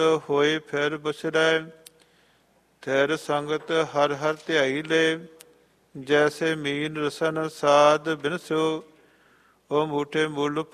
ਹੋਏ ਫਿਰ ਬਸਰੈ। ਥਿਰ ਸੰਗਤ ਹਰ ਹਰ ਧਿਆਈ ਲੈ, ਜੈਸੇ ਮੀਨ ਰਸਨ ਸਾਧ ਬਿਨਸੋ। ਉਹ ਮੂਠੇ ਮੁੱਲ